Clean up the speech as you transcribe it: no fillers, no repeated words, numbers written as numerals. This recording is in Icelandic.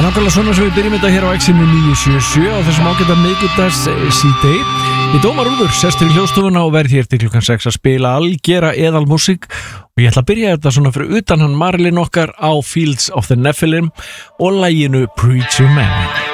náttúrulega svona sem við byrjum þetta hér á X-inu 977 á þessum ágæta miðvikudags síðdegi. Ég Ómar Úlfur, sestur í hljóðstofuna og verð hér til klukkan 6 að spila algera eðalmúsík og ég ætla að byrja þetta svona fyrir utan hann Marilyn okkar á Fields of the Nephilim og laginu Preacher Man.